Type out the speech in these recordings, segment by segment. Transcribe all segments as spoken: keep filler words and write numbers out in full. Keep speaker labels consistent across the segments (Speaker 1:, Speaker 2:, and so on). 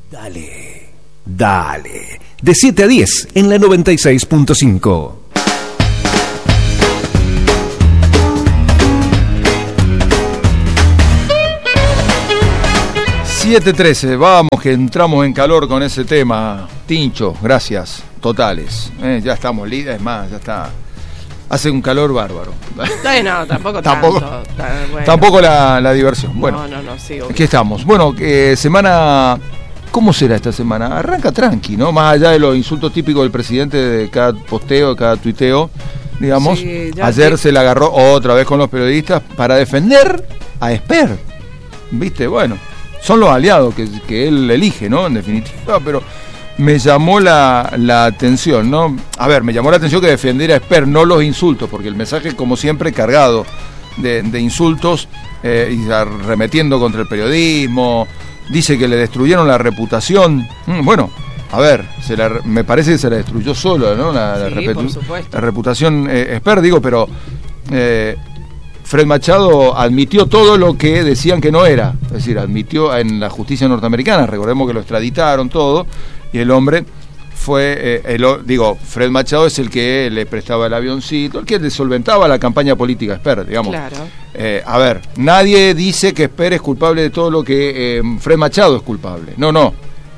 Speaker 1: Dale, dale. De siete a diez en la noventa y seis punto cinco.
Speaker 2: siete trece, vamos que entramos en calor con ese tema. Tincho, gracias, totales. Eh, ya estamos líderes, más, ya está. Hace un calor bárbaro.
Speaker 3: No, tampoco
Speaker 2: tampoco,
Speaker 3: tanto. Bueno.
Speaker 2: Tampoco la, la diversión. Bueno,
Speaker 3: no, no, no, sí,
Speaker 2: aquí estamos. Bueno, eh, semana... ¿Cómo será esta semana? Arranca tranqui, ¿no? Más allá de los insultos típicos del presidente de cada posteo, de cada tuiteo, digamos. Sí, ayer que... se la agarró otra vez con los periodistas para defender a Esper. ¿Viste? Bueno, son los aliados que, que él elige, ¿no? En definitiva, pero me llamó la, la atención, ¿no? A ver, me llamó la atención que defendiera a Esper, no los insultos, porque el mensaje, como siempre, cargado de, de insultos eh, y arremetiendo contra el periodismo. Dice que le destruyeron la reputación. Bueno, a ver, se la, me parece que se la destruyó solo, ¿no? La,
Speaker 3: sí,
Speaker 2: la, repetu-
Speaker 3: por supuesto.
Speaker 2: la reputación eh, Esper, digo, pero eh, Fred Machado admitió todo lo que decían que no era. Es decir, admitió en la justicia norteamericana, recordemos que lo extraditaron todo, y el hombre fue, eh, el, digo, Fred Machado es el que le prestaba el avioncito, el que le solventaba la campaña política Esper, digamos.
Speaker 3: Claro.
Speaker 2: Eh, a ver, nadie dice que Esper es culpable de todo lo que eh, Fred Machado es culpable. No, no.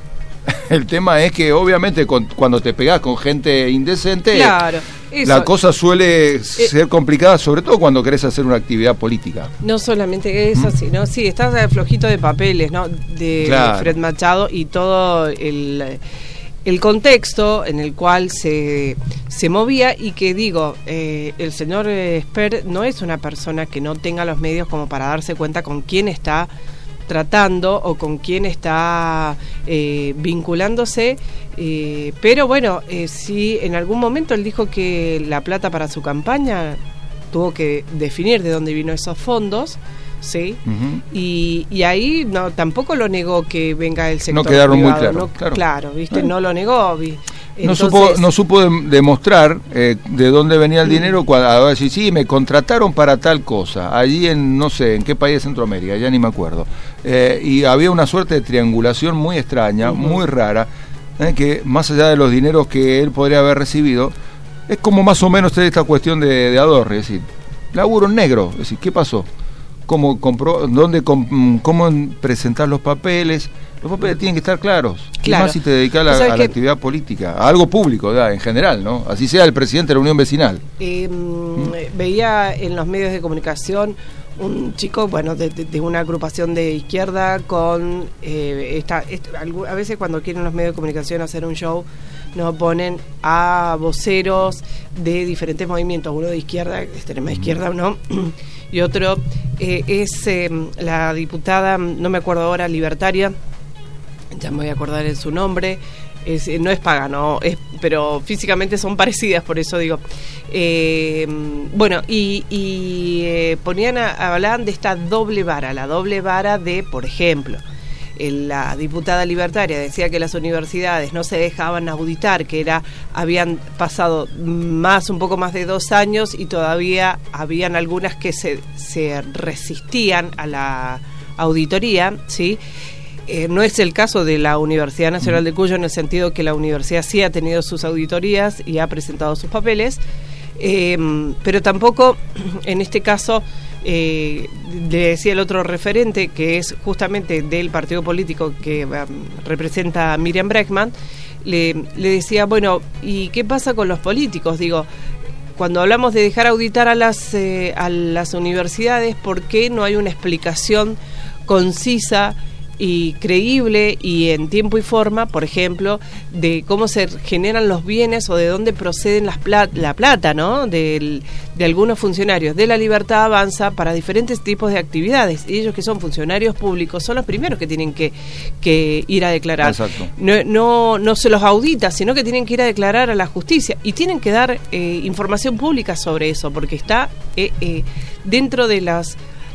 Speaker 2: El tema es que obviamente con, cuando te pegás con gente indecente,
Speaker 3: claro, eso.
Speaker 2: La cosa suele eh, ser complicada, sobre todo cuando querés hacer una actividad política.
Speaker 3: No solamente eso, ¿Mm? sino sí, estás flojito de papeles, ¿no? De claro. Fred Machado y todo el... el contexto en el cual se, se movía y que digo, eh, el señor Esper no es una persona que no tenga los medios como para darse cuenta con quién está tratando o con quién está eh, vinculándose, eh, pero bueno, eh, sí, en algún momento él dijo que la plata para su campaña tuvo que definir de dónde vino esos fondos. Sí, uh-huh. y, y ahí no tampoco lo negó que venga el sector
Speaker 2: no quedaron
Speaker 3: privado,
Speaker 2: muy claro,
Speaker 3: no,
Speaker 2: claro,
Speaker 3: claro, viste,
Speaker 2: eh.
Speaker 3: no lo negó. Vi. Entonces,
Speaker 2: no supo, no supo de, demostrar eh, de dónde venía el dinero cuando ahora sí, sí, me contrataron para tal cosa, allí en no sé en qué país de Centroamérica, ya ni me acuerdo, eh, y había una suerte de triangulación muy extraña, uh-huh. muy rara, eh, que más allá de los dineros que él podría haber recibido, es como más o menos esta cuestión de, de Adorri, es decir, laburo en negro, es decir, ¿qué pasó? Cómo compró, dónde com, cómo presentar los papeles. Los papeles tienen que estar claros. Claro. Y más si te dedicas a la, a la actividad política, a algo público, ¿verdad? En general, ¿no? Así sea el presidente de la Unión Vecinal.
Speaker 3: Eh, ¿Mm? Veía en los medios de comunicación un chico, bueno, de, de, de una agrupación de izquierda con eh, esta, esta, a veces cuando quieren los medios de comunicación hacer un show, nos ponen a voceros de diferentes movimientos, uno de izquierda, extrema izquierda, ¿no? Y otro eh, es eh, la diputada, no me acuerdo ahora, libertaria, ya me voy a acordar en su nombre, es, no es Pagano, es, pero físicamente son parecidas, por eso digo. Eh, bueno, y, y eh, ponían a, hablaban de esta doble vara, la doble vara de, por ejemplo, la diputada libertaria decía que las universidades no se dejaban auditar, que era habían pasado más un poco más de dos años y todavía habían algunas que se, se resistían a la auditoría, ¿sí? Eh, no es el caso de la Universidad Nacional de Cuyo, en el sentido que la universidad sí ha tenido sus auditorías y ha presentado sus papeles, eh, pero tampoco en este caso... Eh, le decía el otro referente, que es justamente del partido político que um, representa a Miriam Bregman, le, le decía, bueno, ¿y qué pasa con los políticos? Digo, cuando hablamos de dejar auditar a las, eh, a las universidades, ¿por qué no hay una explicación concisa y creíble y en tiempo y forma, por ejemplo, de cómo se generan los bienes o de dónde proceden las plat- la plata, ¿no? Del, de algunos funcionarios de la Libertad Avanza para diferentes tipos de actividades. Y ellos, que son funcionarios públicos, son los primeros que tienen que, que ir a declarar.
Speaker 2: Exacto.
Speaker 3: No, no, no se los audita, sino que tienen que ir a declarar a la justicia y tienen que dar eh, información pública sobre eso, porque está eh, eh, dentro de las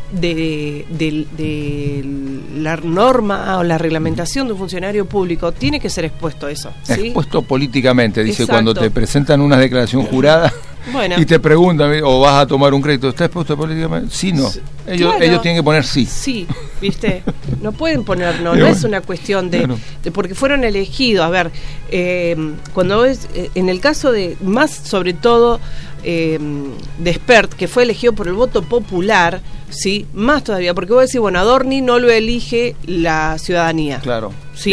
Speaker 3: De, de, de la norma o la reglamentación de un funcionario público, tiene que ser expuesto eso, ¿sí?
Speaker 2: Expuesto políticamente, dice. Exacto. Cuando te presentan una declaración jurada,
Speaker 3: Bueno.
Speaker 2: Y te preguntan, o vas a tomar un crédito, ¿estás expuesto políticamente? Sí, no. Ellos,
Speaker 3: claro.
Speaker 2: ellos tienen que poner sí.
Speaker 3: Sí, ¿viste? No pueden poner no, no bueno, es una cuestión de, claro. de porque fueron elegidos. A ver, eh, cuando es, eh, en el caso de, más sobre todo, eh, de Spert, que fue elegido por el voto popular, sí, más todavía, porque vos decís, bueno, Adorni no lo elige la ciudadanía.
Speaker 2: Claro.
Speaker 3: ¿Sí?